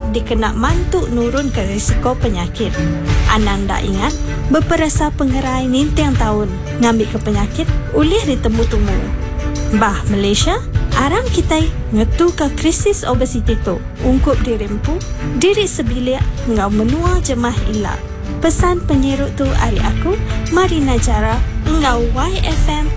dikena mantuk nurun ke risiko penyakit. Ananda ingat, beberapa pengerai ninteng tahun ngambil ke penyakit ulih ditemu-temu. Bah Malaysia, aram kita ngetu ke krisis obesiti tu. Ungkup dirimpu, diri sebilik ngau menua jemah ilak. Pesan penyeruk tu hari aku, Marina Jara, ngau YFM